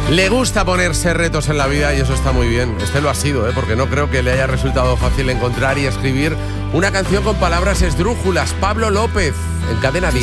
Le gusta ponerse retos en la vida y eso está muy bien. Este lo ha sido, porque no creo que le haya resultado fácil encontrar y escribir una canción con palabras esdrújulas. Pablo López, en Cadena 10.